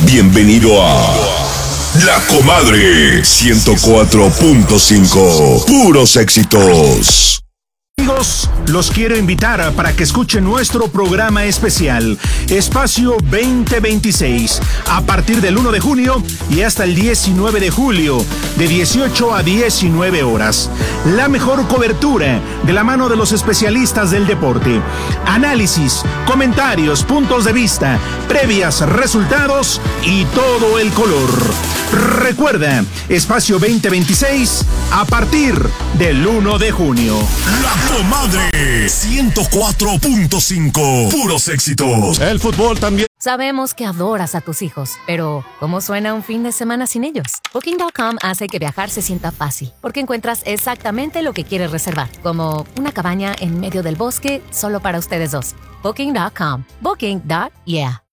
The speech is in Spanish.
Bienvenido a La Comadre 104.5. Puros éxitos. Amigos, los quiero invitar para que escuchen nuestro programa especial, Espacio 2026, a partir del 1 de junio y hasta el 19 de julio, de 18 a 19 horas. La mejor cobertura de la mano de los especialistas del deporte. Análisis, comentarios, puntos de vista, previas, resultados y todo el color. Recuerda, Espacio 2026, a partir del 1 de junio. La Comadre 104.5. Puros éxitos. El fútbol también. Sabemos que adoras a tus hijos, pero ¿cómo suena un fin de semana sin ellos? Booking.com hace que viajar se sienta fácil, porque encuentras exactamente lo que quieres reservar, como una cabaña en medio del bosque solo para ustedes dos. Booking.com. Booking.yeah.